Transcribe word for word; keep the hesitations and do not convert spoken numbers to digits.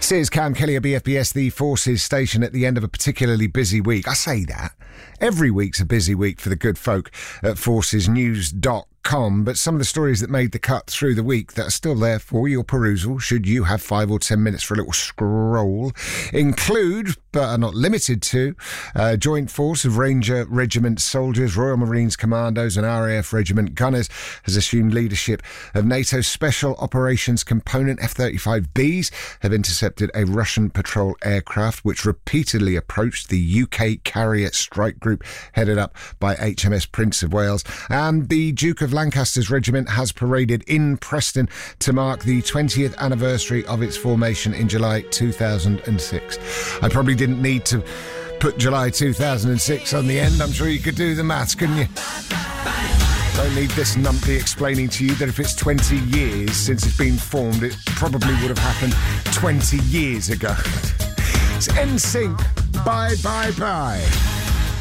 This is Cam Kelly of B F B S, the Forces station, at the end of a particularly busy week. I say that. Every week's a busy week for the good folk at forces news dot com, but some of the stories that made the cut through the week that are still there for your perusal, should you have five or ten minutes for a little scroll, include, but are not limited to, a joint force of Ranger Regiment soldiers, Royal Marines Commandos and R A F Regiment gunners has assumed leadership of NATO's Special Operations Component. F thirty-five Bs have intercepted a Russian patrol aircraft which repeatedly approached the U K carrier strike group headed up by H M S Prince of Wales, and the Duke of Lancaster's regiment has paraded in Preston to mark the twentieth anniversary of its formation in July two thousand six. I probably didn't need to put July two thousand six on the end. I'm sure you could do the maths, couldn't you? Don't need this numpty explaining to you that if it's twenty years since it's been formed, it probably would have happened twenty years ago. It's N Sync. Bye, bye, bye.